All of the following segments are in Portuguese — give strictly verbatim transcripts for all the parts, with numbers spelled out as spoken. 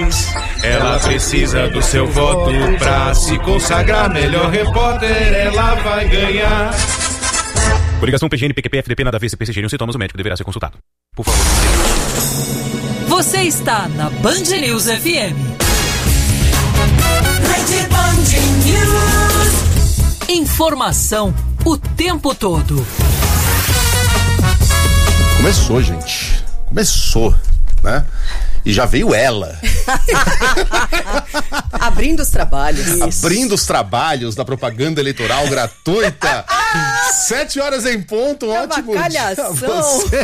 mais. Ela precisa do seu voto pra se consagrar melhor repórter, ela vai ganhar. Coligação P G N, P Q P, F D P, nada a ver, se P C G não sintomas, o médico deverá ser consultado. Por favor. Você está na Band News F M. Rede Band News. Informação o tempo todo. Começou, gente. Começou, né? E já veio ela. Abrindo os trabalhos. Isso. Abrindo os trabalhos da propaganda eleitoral gratuita. Sete horas em ponto, um ótimo dia a você,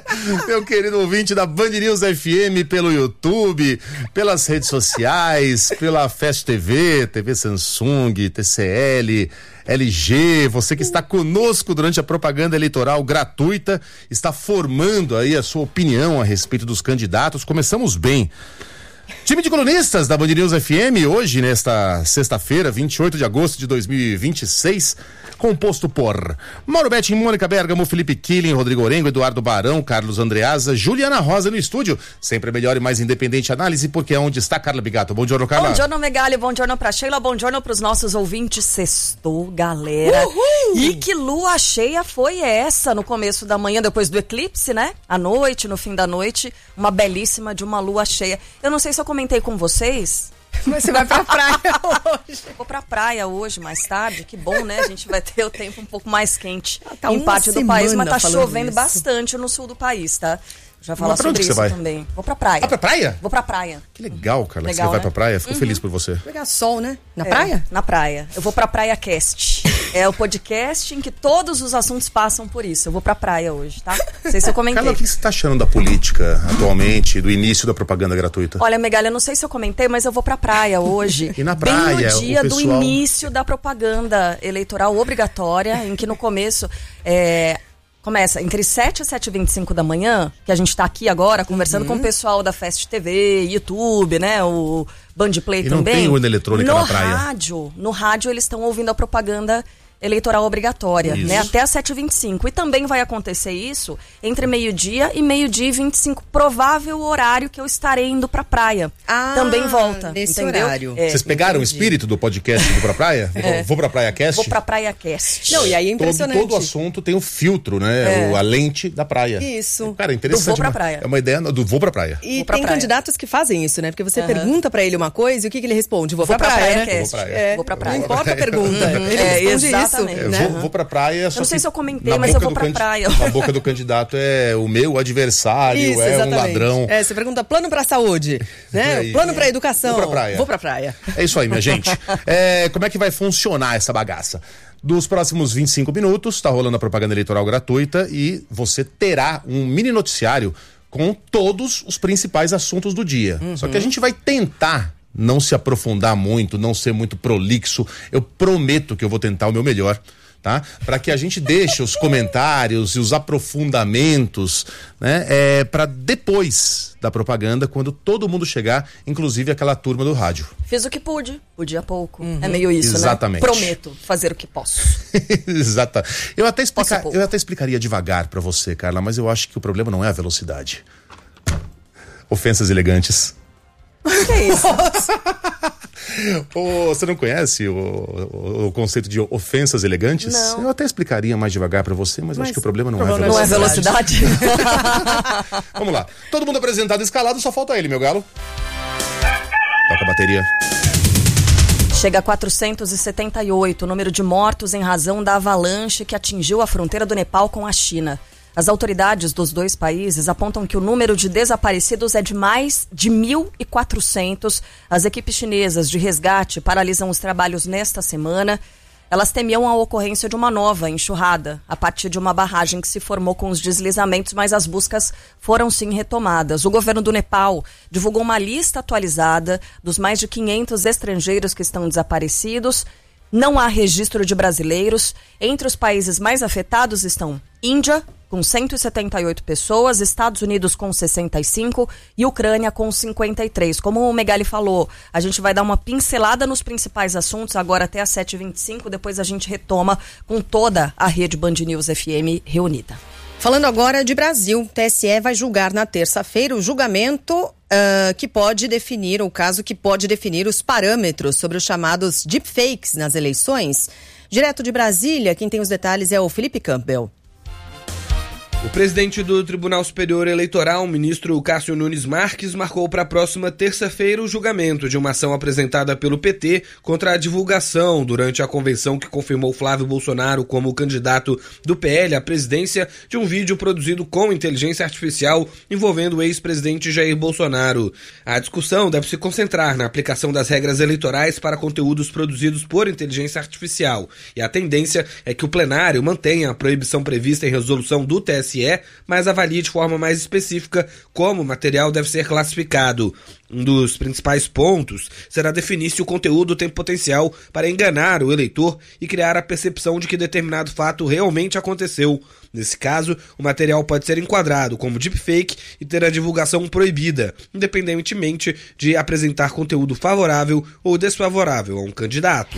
meu querido ouvinte da Band News F M, pelo YouTube, pelas redes sociais, pela Fast T V, T V Samsung, T C L, L G, você que está conosco durante a propaganda eleitoral gratuita, está formando aí a sua opinião a respeito dos candidatos. Começamos bem. Time de colunistas da Band News F M, hoje, nesta sexta-feira, vinte e oito de agosto de dois mil e vinte e seis, composto por Mauro Betting, Mônica Bergamo, Felipe Killing, Rodrigo Orengo, Eduardo Barão, Carlos Andreasa, Juliana Rosa no estúdio. Sempre a melhor e mais independente análise, porque é onde está Carla Bigato. Bom dia, Carla. Bom dia, Megali, bom dia pra Sheila, bom dia pros nossos ouvintes. Sextou, galera. Uhul! E que lua cheia foi essa no começo da manhã, depois do eclipse, né? À noite, no fim da noite, uma belíssima de uma lua cheia. Eu não sei se eu comentei com vocês... Mas você vai pra praia hoje. Vou pra praia hoje, mais tarde. Que bom, né? A gente vai ter o tempo um pouco mais quente tá em parte do país, mas tá chovendo isso. bastante no sul do país, tá? Já falar sobre isso vai? também. Vou pra praia. Ah, pra praia? Vou pra praia. Que legal, Carla, legal, que você vai né? pra praia. Fico uhum. feliz por você. Pegar sol, né? Na é, praia? Na praia. Eu vou pra Praia Cast. É o podcast em que todos os assuntos passam por isso. Eu vou pra praia hoje, tá? Não sei se eu comentei. Carla, o que você tá achando da política atualmente, do início da propaganda gratuita? Olha, Megali, eu não sei se eu comentei, mas eu vou pra praia hoje. E na praia, bem no dia pessoal... do início da propaganda eleitoral obrigatória, em que no começo... É, começa entre sete e sete e vinte e cinco da manhã, que a gente tá aqui agora conversando uhum. com o pessoal da Fast T V, YouTube, né? O Band Play e também. Não tem urna eletrônica no na praia. Rádio, no rádio eles estão ouvindo a propaganda eleitoral obrigatória, isso. né? Até às sete e vinte e cinco. E também vai acontecer isso entre meio-dia e meio-dia e vinte e cinco. Provável horário que eu estarei indo pra praia. Ah, também volta, nesse entendeu? horário. É, Vocês pegaram entendi. o espírito do podcast Vou Pra Praia? É. Vou Pra Praia Cast? Vou pra Praia Cast. Não, e aí é impressionante. Todo, todo assunto tem o filtro, né? É. O, a lente da praia. Isso. Cara, interessante. Do Vou Pra uma, Praia. É uma ideia do Vou Pra Praia. E Vou pra tem praia. candidatos que fazem isso, né? Porque você Uhum. pergunta pra ele uma coisa e o que, que ele responde? Vou, Vou pra, pra praia, praia, né? Cast. Vou pra praia. É. Vou pra praia. Não importa a pergunta. Ele É, responde exatamente. isso. É, Né? vou, vou pra praia. Eu só não sei que se eu comentei, na mas eu boca vou do pra candi- praia. Na boca do candidato é o meu adversário, Isso, é exatamente. um ladrão. É, você pergunta plano pra saúde, né? É, Plano pra educação. Vou pra praia. Vou pra praia. É isso aí, minha gente. É, como é que vai funcionar essa bagaça? Dos próximos vinte e cinco minutos, está rolando a propaganda eleitoral gratuita e você terá um mini noticiário com todos os principais assuntos do dia. Uhum. Só que a gente vai tentar não se aprofundar muito, não ser muito prolixo. Eu prometo que eu vou tentar o meu melhor, tá? Para que a gente deixe os comentários e os aprofundamentos, né? É, para depois da propaganda, quando todo mundo chegar, inclusive aquela turma do rádio. Fiz o que pude, podia pouco. Uhum. É meio isso, Exatamente. né? Prometo fazer o que posso. Exato. Eu até, explica... Posso eu até explicaria devagar para você, Carla, mas eu acho que o problema não é a velocidade. Ofensas elegantes. O que é isso? Oh, você não conhece o, o, o conceito de ofensas elegantes? Não. Eu até explicaria mais devagar pra você, mas, mas eu acho que o problema não problema é a Não é velocidade. velocidade? Vamos lá. Todo mundo apresentado e escalado, só falta ele, meu galo. Toca a bateria. Chega a quatrocentos e setenta e oito o número de mortos em razão da avalanche que atingiu a fronteira do Nepal com a China. As autoridades dos dois países apontam que o número de desaparecidos é de mais de mil e quatrocentos. As equipes chinesas de resgate paralisam os trabalhos nesta semana. Elas temiam a ocorrência de uma nova enxurrada a partir de uma barragem que se formou com os deslizamentos, mas as buscas foram sim retomadas. O governo do Nepal divulgou uma lista atualizada dos mais de quinhentos estrangeiros que estão desaparecidos. Não há registro de brasileiros. Entre os países mais afetados estão Índia, com cento e setenta e oito pessoas, Estados Unidos com sessenta e cinco e Ucrânia com cinquenta e três. Como o Megali falou, a gente vai dar uma pincelada nos principais assuntos agora até às sete e vinte e cinco, depois a gente retoma com toda a rede Band News F M reunida. Falando agora de Brasil, T S E vai julgar na terça-feira o julgamento uh, que pode definir, o caso que pode definir os parâmetros sobre os chamados deepfakes nas eleições. Direto de Brasília, quem tem os detalhes é o Felipe Campbell. O presidente do Tribunal Superior Eleitoral, ministro Cássio Nunes Marques, marcou para a próxima terça-feira o julgamento de uma ação apresentada pelo P T contra a divulgação durante a convenção que confirmou Flávio Bolsonaro como candidato do P L à presidência de um vídeo produzido com inteligência artificial envolvendo o ex-presidente Jair Bolsonaro. A discussão deve se concentrar na aplicação das regras eleitorais para conteúdos produzidos por inteligência artificial, e a tendência é que o plenário mantenha a proibição prevista em resolução do T S E, mas avalie de forma mais específica como o material deve ser classificado. Um dos principais pontos será definir se o conteúdo tem potencial para enganar o eleitor e criar a percepção de que determinado fato realmente aconteceu. Nesse caso, o material pode ser enquadrado como deepfake e ter a divulgação proibida, independentemente de apresentar conteúdo favorável ou desfavorável a um candidato.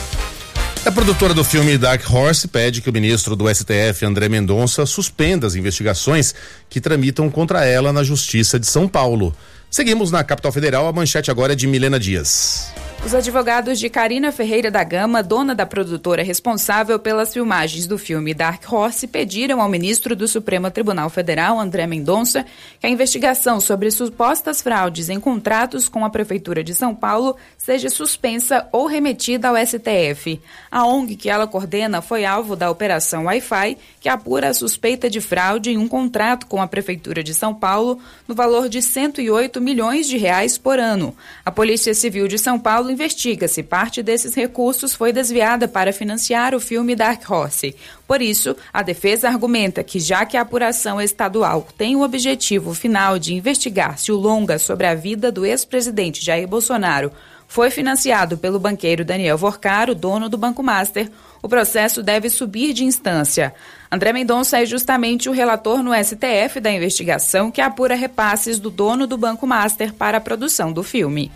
A produtora do filme Dark Horse pede que o ministro do S T F, André Mendonça, suspenda as investigações que tramitam contra ela na Justiça de São Paulo. Seguimos na capital federal, a manchete agora é de Milena Dias. Os advogados de Carina Ferreira da Gama, dona da produtora responsável pelas filmagens do filme Dark Horse, pediram ao ministro do Supremo Tribunal Federal, André Mendonça, que a investigação sobre supostas fraudes em contratos com a Prefeitura de São Paulo seja suspensa ou remetida ao S T F. A O N G que ela coordena foi alvo da Operação Wi-Fi, que apura a suspeita de fraude em um contrato com a Prefeitura de São Paulo no valor de cento e oito milhões de reais por ano. A Polícia Civil de São Paulo investiga se parte desses recursos foi desviada para financiar o filme Dark Horse. Por isso, a defesa argumenta que, já que a apuração estadual tem o objetivo final de investigar se o longa sobre a vida do ex-presidente Jair Bolsonaro foi financiado pelo banqueiro Daniel Vorcaro, dono do Banco Master, o processo deve subir de instância. André Mendonça é justamente o relator no S T F da investigação que apura repasses do dono do Banco Master para a produção do filme.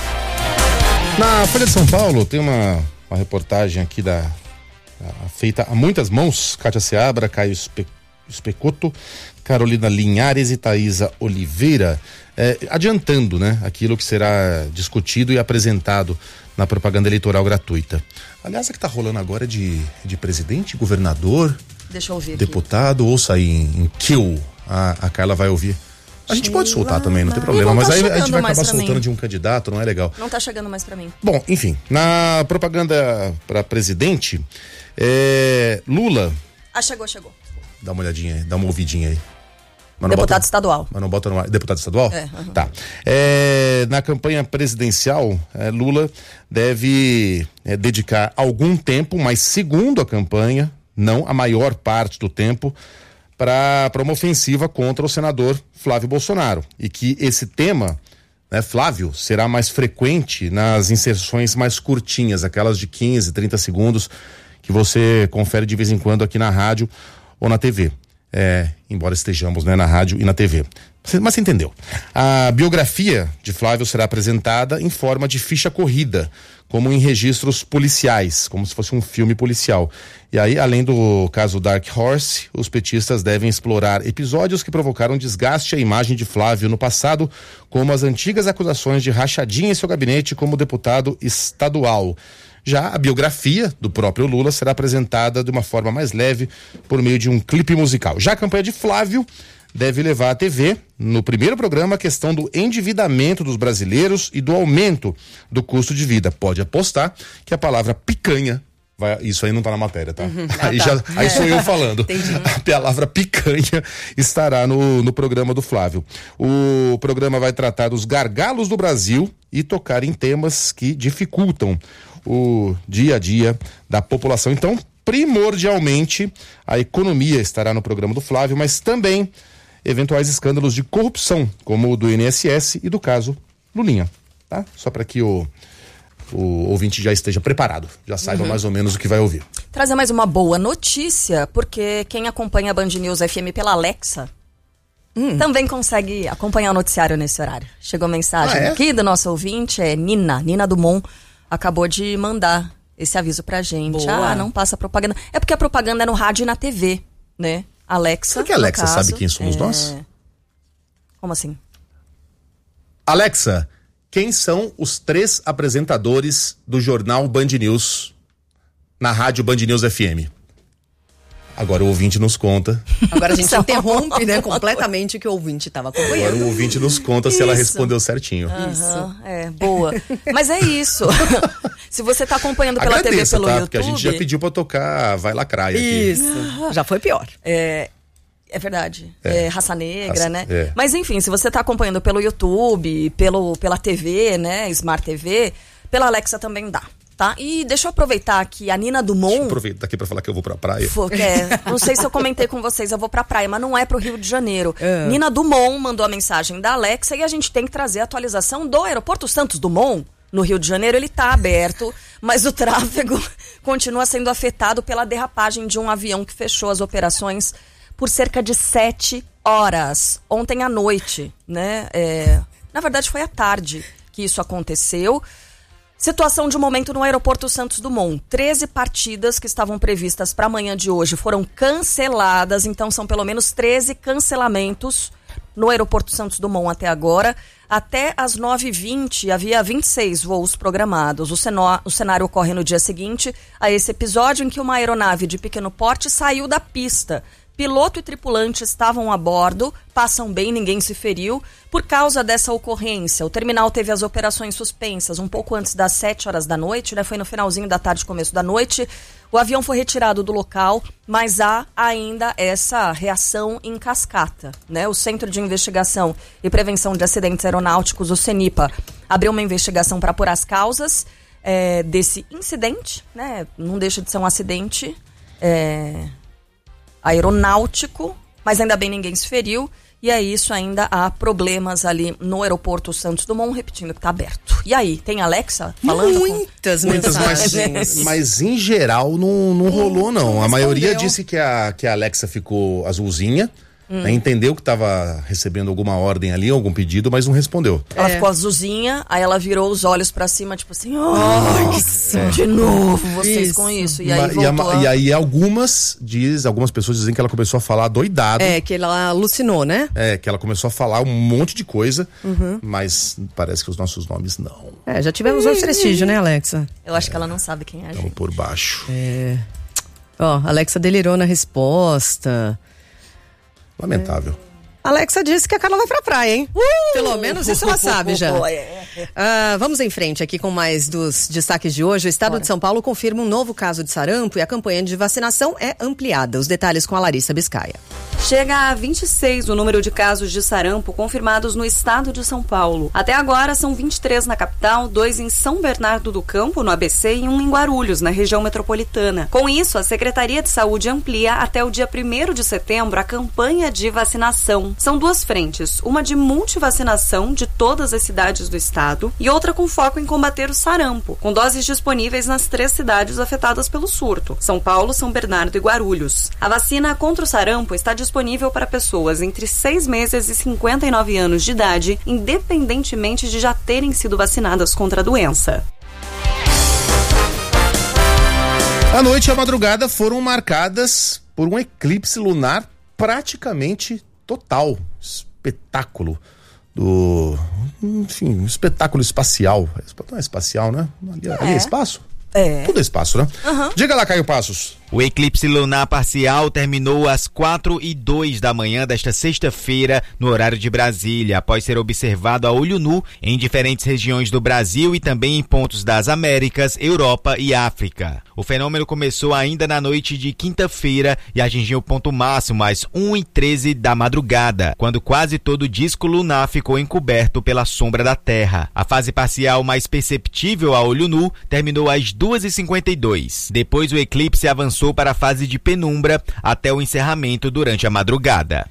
Na Folha de São Paulo tem uma, uma reportagem aqui da, da feita a muitas mãos, Kátia Seabra, Caio Espe, Especoto, Carolina Linhares e Thaisa Oliveira, é, adiantando, né, aquilo que será discutido e apresentado na propaganda eleitoral gratuita. Aliás, a que está rolando agora é de, de presidente, governador, Deixa eu ouvir deputado, aqui. Ouça aí em, em Kill, a, a Carla vai ouvir. A gente pode soltar também, não tem problema, não tá, mas aí a gente vai acabar soltando mim. De um candidato, não é legal. Não tá chegando mais pra mim. Bom, enfim, na propaganda pra presidente, é, Lula... Ah, chegou, chegou. Dá uma olhadinha aí, dá uma ouvidinha aí. Mas deputado bota, estadual. Mas não bota no ar. Deputado estadual? É. Uhum. Tá. É, na campanha presidencial, é, Lula deve é, dedicar algum tempo, mas segundo a campanha, não a maior parte do tempo, para uma ofensiva contra o senador Flávio Bolsonaro. E que esse tema, né, Flávio, será mais frequente nas inserções mais curtinhas, aquelas de quinze, trinta segundos, que você confere de vez em quando aqui na rádio ou na T V. É, embora estejamos, né, na rádio e na T V. Mas você entendeu. A biografia de Flávio será apresentada em forma de ficha corrida, como em registros policiais, como se fosse um filme policial. E aí, além do caso Dark Horse, os petistas devem explorar episódios que provocaram desgaste à imagem de Flávio no passado, como as antigas acusações de rachadinha em seu gabinete como deputado estadual. Já a biografia do próprio Lula será apresentada de uma forma mais leve por meio de um clipe musical. Já a campanha de Flávio deve levar à T V, no primeiro programa, a questão do endividamento dos brasileiros e do aumento do custo de vida. Pode apostar que a palavra picanha, vai, isso aí não tá na matéria, tá? Uhum. Aí, ah, tá. Já, aí sou eu falando. Entendi. A palavra picanha estará no, no programa do Flávio. O programa vai tratar dos gargalos do Brasil e tocar em temas que dificultam o dia a dia da população. Então, primordialmente, a economia estará no programa do Flávio, mas também eventuais escândalos de corrupção, como o do I N S S e do caso Lulinha, tá? Só para que o, o ouvinte já esteja preparado, já saiba uhum. mais ou menos o que vai ouvir. Trazer mais uma boa notícia, porque quem acompanha a Band News F M pela Alexa hum. também consegue acompanhar o noticiário nesse horário. Chegou mensagem ah, é? aqui do nosso ouvinte, é Nina, Nina Dumont, acabou de mandar esse aviso pra gente. Boa. Ah, não passa propaganda. É porque a propaganda é no rádio e na T V, né? Alexa. Será que a Alexa caso, sabe quem somos é... nós? Como assim? Alexa, quem são os três apresentadores do jornal Band News na rádio Band News F M? Agora o ouvinte nos conta. Agora a gente interrompe, né, completamente o que o ouvinte estava acompanhando. Agora o ouvinte nos conta Isso. se ela respondeu certinho. Uhum, isso. É, boa. Mas é isso. Se você tá acompanhando pela Agradeça, T V, pelo tá? YouTube... Porque a gente já pediu pra tocar Vai Lacraia aqui. Isso. Já foi pior. É... É verdade. É, é Raça Negra, Raça, né? É. Mas enfim, se você tá acompanhando pelo YouTube, pelo, pela T V, né? Smart T V, pela Alexa também dá, tá? E deixa eu aproveitar que a Nina Dumont... Deixa eu aproveitar aqui pra falar que eu vou pra praia. For, é, não sei se eu comentei com vocês, eu vou pra praia, mas não é pro Rio de Janeiro. É. Nina Dumont mandou a mensagem da Alexa e a gente tem que trazer a atualização do aeroporto Santos Dumont. No Rio de Janeiro ele tá aberto, mas o tráfego continua sendo afetado pela derrapagem de um avião que fechou as operações por cerca de sete horas, ontem à noite, né? É, na verdade foi à tarde que isso aconteceu. Situação de momento no aeroporto Santos Dumont. treze partidas que estavam previstas para amanhã de hoje foram canceladas, então são pelo menos treze cancelamentos no aeroporto Santos Dumont até agora. Até às nove e vinte havia vinte e seis voos programados. O, cenó, o cenário ocorre no dia seguinte a esse episódio em que uma aeronave de pequeno porte saiu da pista. Piloto e tripulante estavam a bordo, passam bem, ninguém se feriu. Por causa dessa ocorrência, o terminal teve as operações suspensas um pouco antes das sete horas da noite, né? Foi no finalzinho da tarde, começo da noite. O avião foi retirado do local, mas há ainda essa reação em cascata, né? O Centro de Investigação e Prevenção de Acidentes Aeronáuticos, o CENIPA, abriu uma investigação para apurar as causas é, desse incidente, né? Não deixa de ser um acidente... É... aeronáutico, mas ainda bem ninguém se feriu, e é isso, ainda há problemas ali no aeroporto Santos Dumont, repetindo que está aberto. E aí, tem Alexa falando? Muitas com... mensagens. Mas, mas em geral não, não rolou não, a maioria disse que a, que a Alexa ficou azulzinha, hum. né, entendeu que estava recebendo alguma ordem ali, algum pedido, mas não respondeu. Ela é. ficou azulzinha, aí ela virou os olhos pra cima, tipo assim, oh, é. de novo vocês isso. com isso. E aí, Ma, voltou e, a, a... e aí algumas diz, algumas pessoas dizem que ela começou a falar doidado. É, que ela alucinou, né? É, que ela começou a falar um monte de coisa, uhum. mas parece que os nossos nomes não. É, já tivemos um prestígio, né, Alexa? Eu acho é. que ela não sabe quem é a gente. Estamos por baixo. É. Ó, Alexa delirou na resposta. Lamentável. Alexa disse que a Carla vai pra praia, hein? Uh! Pelo menos isso ela sabe já. Uh, vamos em frente aqui com mais dos destaques de hoje. O estado Bora. de São Paulo confirma um novo caso de sarampo e a campanha de vacinação é ampliada. Os detalhes com a Larissa Biscaia. Chega a vinte e seis o número de casos de sarampo confirmados no estado de São Paulo. Até agora são vinte e três na capital, dois em São Bernardo do Campo, no A B C, e um em Guarulhos, na região metropolitana. Com isso, a Secretaria de Saúde amplia até o dia primeiro de setembro a campanha de vacinação. São duas frentes, uma de multivacinação de todas as cidades do estado e outra com foco em combater o sarampo, com doses disponíveis nas três cidades afetadas pelo surto, São Paulo, São Bernardo e Guarulhos. A vacina contra o sarampo está disponível para pessoas entre seis meses e cinquenta e nove anos de idade, independentemente de já terem sido vacinadas contra a doença. A noite e a madrugada foram marcadas por um eclipse lunar praticamente total, espetáculo do, enfim, um espetáculo espacial. Não é espacial, né? Ali, é. ali é espaço? É. Tudo é espaço, né? Uhum. Diga lá, Caio Passos. O eclipse lunar parcial terminou às quatro e dois da manhã desta sexta-feira, no horário de Brasília, após ser observado a olho nu em diferentes regiões do Brasil e também em pontos das Américas, Europa e África. O fenômeno começou ainda na noite de quinta-feira e atingiu o ponto máximo às uma e treze da madrugada, quando quase todo o disco lunar ficou encoberto pela sombra da Terra. A fase parcial mais perceptível a olho nu terminou às duas e cinquenta e dois. Depois o eclipse avançou para a fase de penumbra até o encerramento durante a madrugada.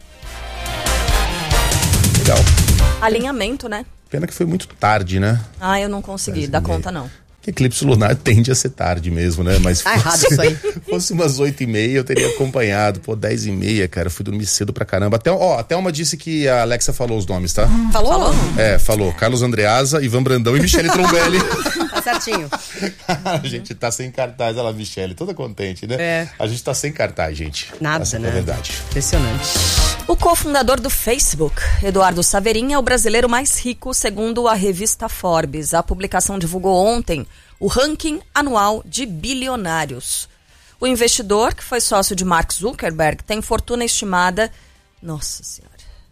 Legal. Alinhamento, né? Pena que foi muito tarde, né? Ah, eu não consegui dar conta, não. Que eclipse lunar tende a ser tarde mesmo, né? Mas tá errado isso aí. Fosse umas oito e meia, eu teria acompanhado. Pô, dez e meia, cara, eu fui dormir cedo pra caramba. Até, ó, a Thelma disse que a Alexa falou os nomes, tá? Falou? É, falou. Carlos Andreasa, Ivan Brandão e Michele Trombelli. certinho. A gente tá sem cartaz, olha lá, Michele, toda contente, né? É. A gente tá sem cartaz, gente. Nada, Essa né? é a verdade. Impressionante. O cofundador do Facebook, Eduardo Saverin, é o brasileiro mais rico, segundo a revista Forbes. A publicação divulgou ontem o ranking anual de bilionários. O investidor, que foi sócio de Mark Zuckerberg, tem fortuna estimada, nossa senhora,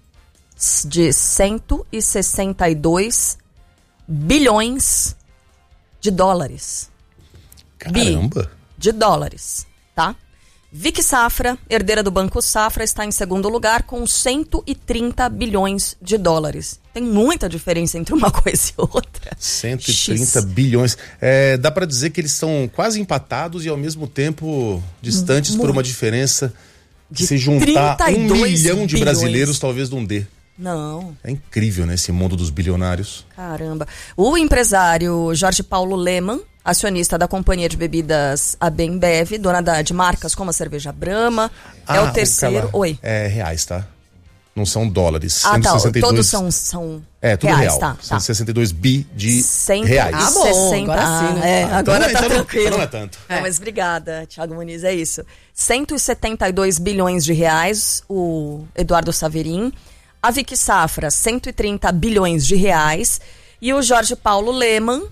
de cento e sessenta e dois bilhões de dólares. Caramba! Bi de dólares, tá? Vicky Safra, herdeira do Banco Safra, está em segundo lugar com cento e trinta bilhões de dólares. Tem muita diferença entre uma coisa e outra. cento e trinta X. bilhões. É, dá pra dizer que eles são quase empatados e ao mesmo tempo distantes Muito. por uma diferença de se juntar um milhão de bilhões. Brasileiros talvez não dê. Não. É incrível, né, esse mundo dos bilionários. Caramba. O empresário Jorge Paulo Lemann, acionista da companhia de bebidas Ambev, dona da, de marcas como a cerveja Brahma, ah, é o terceiro... Aquela, Oi. É reais, tá? Não são dólares. Ah, cento e sessenta e dois... tá. Todos são, são É, tudo reais, real. tá. cento e sessenta e dois bi de cento reais. Ah, bom, agora sim, né? É, agora então, tá então tranquilo. Não, não é tanto. É. Não, mas obrigada, Thiago Muniz, é isso. cento e setenta e dois bilhões de reais, o Eduardo Saverin. A Vicky Safra, cento e trinta bilhões de reais. E o Jorge Paulo Lemann,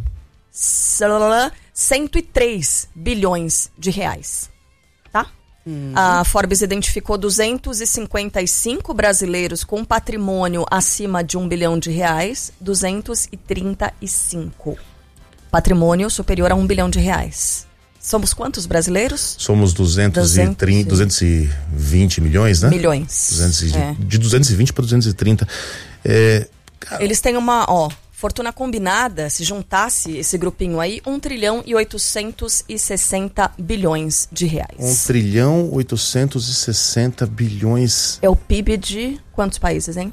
cento e três bilhões de reais. Tá? Uhum. A Forbes identificou duzentos e cinquenta e cinco brasileiros com patrimônio acima de um bilhão de reais, duzentos e trinta e cinco. Patrimônio superior a um bilhão de reais. Somos quantos brasileiros? Somos duzentos e trinta, duzentos e vinte milhões, né? Milhões. duzentos e, é. De duzentos e vinte para duzentos e trinta. É, cara... Eles têm uma, ó, fortuna combinada, se juntasse esse grupinho aí, um trilhão e oitocentos e sessenta bilhões de reais. um trilhão oitocentos e sessenta bilhões. É o P I B de quantos países, hein?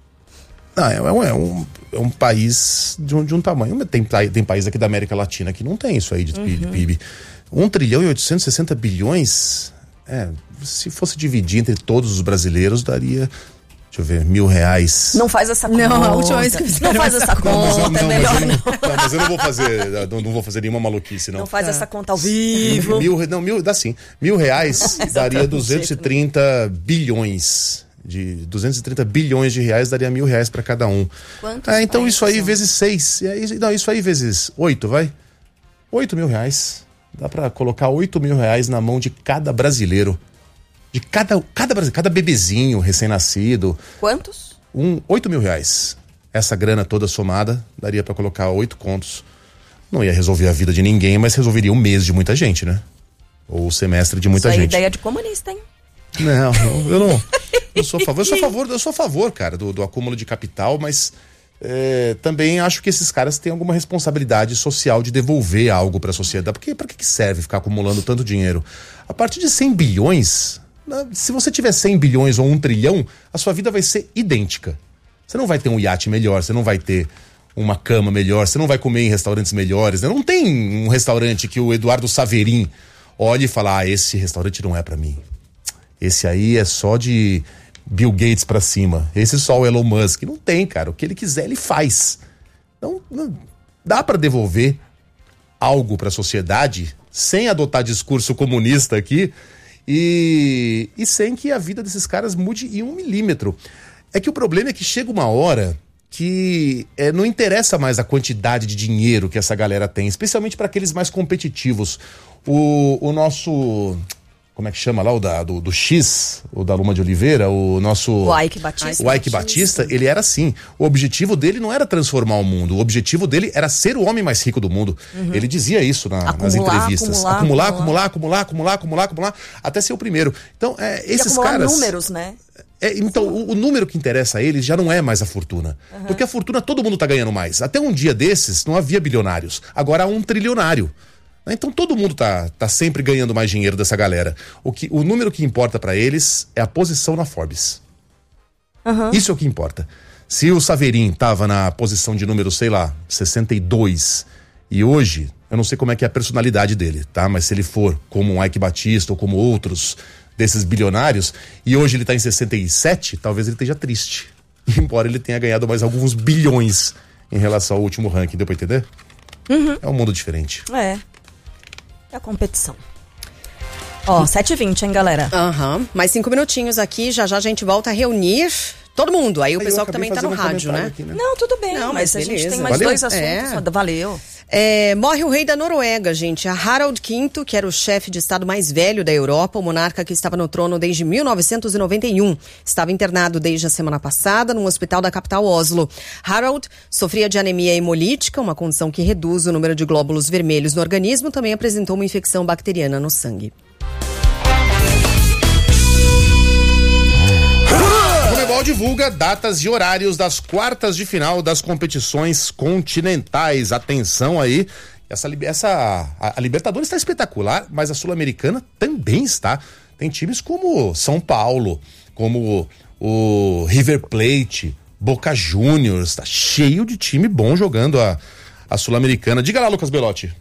Não, é, um, é, um, é um país de um, de um tamanho. Tem, tem país aqui da América Latina que não tem isso aí de, uhum. de P I B. um trilhão e oitocentos e sessenta bilhões, é, se fosse dividir entre todos os brasileiros, daria, deixa eu ver, mil reais. Não faz essa conta. Não, a última vez que fizeram Não faz essa conta, não, mas eu, não, é melhor mas eu não, não. não. Mas eu não vou fazer, não, não vou fazer nenhuma maluquice, não. Não faz é. essa conta ao vivo. Mil, não, mil, dá sim. Mil reais daria duzentos e trinta bilhões. De duzentos e trinta bilhões de reais daria mil reais para cada um. Quantos é, então isso aí são? vezes seis. Não, isso aí vezes oito, vai? Oito mil reais. Dá para colocar oito mil reais na mão de cada brasileiro. De cada, cada, cada bebezinho recém-nascido. Quantos? Um, oito mil reais. Essa grana toda somada daria para colocar oito contos. Não ia resolver a vida de ninguém, mas resolveria um mês de muita gente, né? Ou o semestre de muita isso aí gente. É ideia de comunista, hein? Não, eu não. Eu sou a favor, eu sou a favor, eu sou a favor, cara, do, do acúmulo de capital, mas é, também acho que esses caras têm alguma responsabilidade social de devolver algo para a sociedade. Porque para que serve ficar acumulando tanto dinheiro? A partir de cem bilhões, se você tiver cem bilhões ou um trilhão, a sua vida vai ser idêntica. Você não vai ter um iate melhor, você não vai ter uma cama melhor, você não vai comer em restaurantes melhores, né? Não tem um restaurante que o Eduardo Saverin olhe e fala, ah, esse restaurante não é para mim. Esse aí é só de Bill Gates pra cima. Esse é só o Elon Musk. Não tem, cara. O que ele quiser, ele faz. Então, não, dá pra devolver algo pra sociedade sem adotar discurso comunista aqui e, e sem que a vida desses caras mude em um milímetro. É que o problema é que chega uma hora que é, não interessa mais a quantidade de dinheiro que essa galera tem, especialmente para aqueles mais competitivos. O, o nosso... Como é que chama lá, o da, do, do X, o da Luma de Oliveira, o nosso... O Ike Batista. O Ike Batista, ele era assim. O objetivo dele não era transformar o mundo, o objetivo dele era ser o homem mais rico do mundo. Uhum. Ele dizia isso na, acumular, nas entrevistas. Acumular acumular, acumular, acumular, acumular, acumular, acumular, acumular, até ser o primeiro. Então, é, esses e caras... números, né? É, então, o, o número que interessa a eles já não é mais a fortuna. Uhum. Porque a fortuna todo mundo tá ganhando mais. Até um dia desses não havia bilionários. Agora há um trilionário. Então todo mundo tá, tá sempre ganhando mais dinheiro dessa galera. O, que, o número que importa pra eles é a posição na Forbes. Uhum. Isso é o que importa. Se o Saverin tava na posição de número, sei lá, sessenta e dois, e hoje, eu não sei como é que é a personalidade dele, tá? Mas se ele for como um Ike Batista ou como outros desses bilionários, e hoje ele tá em sessenta e sete, talvez ele esteja triste. Embora ele tenha ganhado mais alguns bilhões em relação ao último ranking, deu pra entender? Uhum. É um mundo diferente. É. É a competição. Ó, sete e vinte, hein, galera? Aham. Uhum. Mais cinco minutinhos aqui, já já a gente volta a reunir todo mundo. Aí o Aí pessoal que também tá no um rádio, né? Aqui, né? Não, tudo bem. Não, mas, mas a gente beleza. tem mais Valeu? dois assuntos. É. Valeu. É, morre o rei da Noruega, gente. A Harald quinto, que era o chefe de estado mais velho da Europa, o monarca que estava no trono desde mil novecentos e noventa e um. Estava internado desde a semana passada num hospital da capital Oslo. Harald sofria de anemia hemolítica, uma condição que reduz o número de glóbulos vermelhos no organismo, também apresentou uma infecção bacteriana no sangue. O Comebol divulga datas e horários das quartas de final das competições continentais. Atenção aí, essa, essa a, a Libertadores está espetacular, mas a Sul-Americana também está. Tem times como São Paulo, como o River Plate, Boca Juniors, tá cheio de time bom jogando a, a Sul-Americana. Diga lá, Lucas Belotti.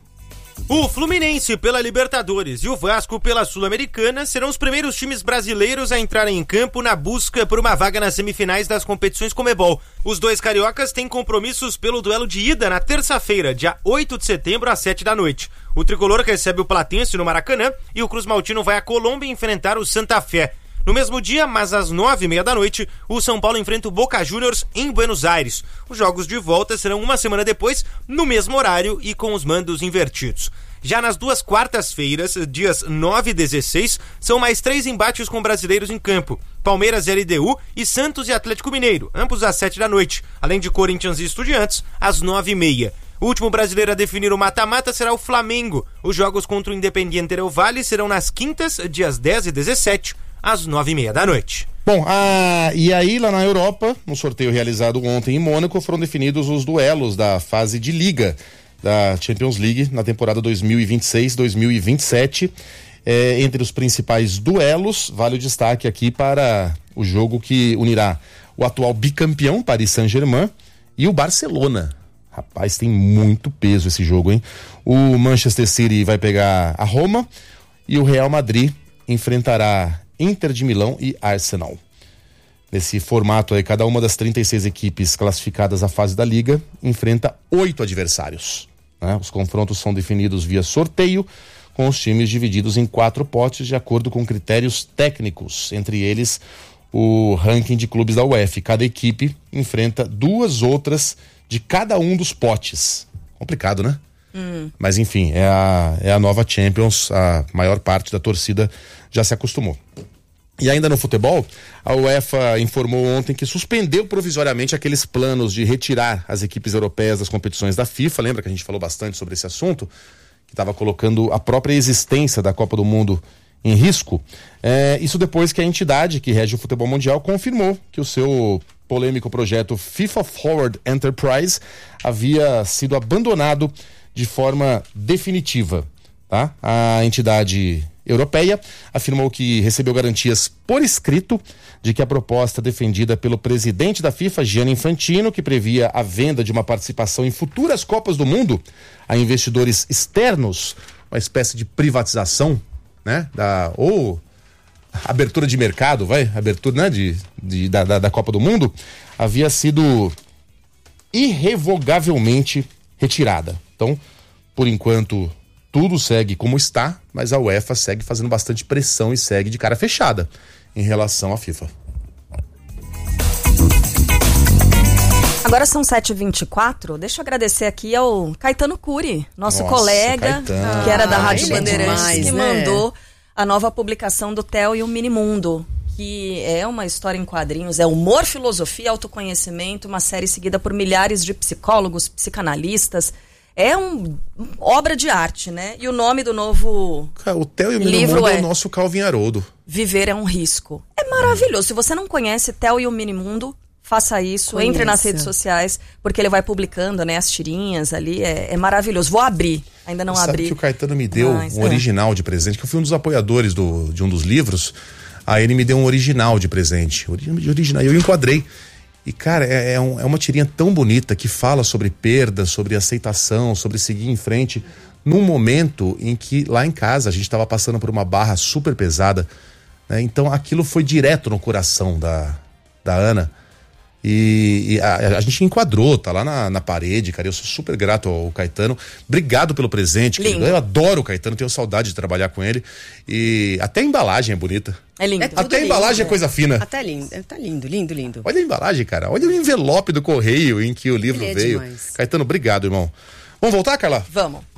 O Fluminense pela Libertadores e o Vasco pela Sul-Americana serão os primeiros times brasileiros a entrarem em campo na busca por uma vaga nas semifinais das competições Comebol. Os dois cariocas têm compromissos pelo duelo de ida na terça-feira, dia oito de setembro, às sete da noite. O tricolor recebe o Platense no Maracanã e o Cruz Maltino vai à Colômbia enfrentar o Santa Fé. No mesmo dia, mas às nove e meia da noite, o São Paulo enfrenta o Boca Juniors em Buenos Aires. Os jogos de volta serão uma semana depois, no mesmo horário e com os mandos invertidos. Já nas duas quartas-feiras, dias nove e dezesseis, são mais três embates com brasileiros em campo. Palmeiras e L D U e Santos e Atlético Mineiro, ambos às sete da noite, além de Corinthians e Estudiantes, às nove e meia. O último brasileiro a definir o mata-mata será o Flamengo. Os jogos contra o Independiente Del Valle serão nas quintas, dias dez e dezessete, às nove e meia da noite. Bom, ah, e aí lá na Europa, no sorteio realizado ontem em Mônaco, foram definidos os duelos da fase de liga da Champions League na temporada dois mil e vinte e seis dois mil e vinte e sete. É, entre os principais duelos, vale o destaque aqui para o jogo que unirá o atual bicampeão Paris Saint-Germain e o Barcelona. Rapaz, tem muito peso esse jogo, hein? O Manchester City vai pegar a Roma e o Real Madrid enfrentará Inter de Milão e Arsenal. Nesse formato aí, cada uma das trinta e seis equipes classificadas à fase da Liga enfrenta oito adversários, né? Os confrontos são definidos via sorteio, com os times divididos em quatro potes de acordo com critérios técnicos, entre eles o ranking de clubes da UEFA. Cada equipe enfrenta duas outras de cada um dos potes. Complicado, né? Hum. Mas enfim, é a, é a nova Champions, a maior parte da torcida já se acostumou. E ainda no futebol, a UEFA informou ontem que suspendeu provisoriamente aqueles planos de retirar as equipes europeias das competições da FIFA. Lembra que a gente falou bastante sobre esse assunto? Que estava colocando a própria existência da Copa do Mundo em risco. É, isso depois que a entidade que rege o futebol mundial confirmou que o seu polêmico projeto FIFA Forward Enterprise havia sido abandonado de forma definitiva, tá? A entidade europeia afirmou que recebeu garantias por escrito de que a proposta defendida pelo presidente da FIFA, Gianni Infantino, que previa a venda de uma participação em futuras Copas do Mundo a investidores externos, uma espécie de privatização, né? Da, ou abertura de mercado, vai, abertura, né? de, de, da, da, da Copa do Mundo, havia sido irrevogavelmente retirada. Então, por enquanto, tudo segue como está, mas a UEFA segue fazendo bastante pressão e segue de cara fechada em relação à FIFA. Agora são sete e vinte e quatro, deixa eu agradecer aqui ao Caetano Cury, nosso Nossa, colega, Caetano. Que era da Rádio ah, Bandeirantes, é demais, que né? mandou a nova publicação do Theo e o Minimundo, que é uma história em quadrinhos, é humor, filosofia, autoconhecimento, uma série seguida por milhares de psicólogos, psicanalistas. É uma obra de arte, né? E o nome do novo Cara, o Theo e o Minimundo é, é o nosso Calvin Haroldo. Viver é um risco. É maravilhoso. Se você não conhece Theo e o Minimundo, faça isso. Conheça. Entre nas redes sociais, porque ele vai publicando, né, as tirinhas ali. É, é maravilhoso. Vou abrir. Ainda não Sabe abri. Sabe que o Caetano me deu Mas, um é. original de presente, que eu fui um dos apoiadores do, de um dos livros. Aí ele me deu um original de presente. Original. Eu enquadrei. E, cara, é, é, um, é uma tirinha tão bonita que fala sobre perda, sobre aceitação, sobre seguir em frente, num momento em que lá em casa a gente estava passando por uma barra super pesada, né? Então aquilo foi direto no coração da, da Ana. E, e a, a gente enquadrou, tá lá na, na parede, cara. Eu sou super grato ao Caetano. Obrigado pelo presente, querido. Eu adoro o Caetano, tenho saudade de trabalhar com ele. E até a embalagem é bonita. É lindo. É Até a embalagem lindo, é coisa fina. Até lindo, tá lindo, lindo, lindo. Olha a embalagem, cara. Olha o envelope do correio em que o livro Ele é veio. demais. Caetano, obrigado, irmão. Vamos voltar, Carla? Vamos.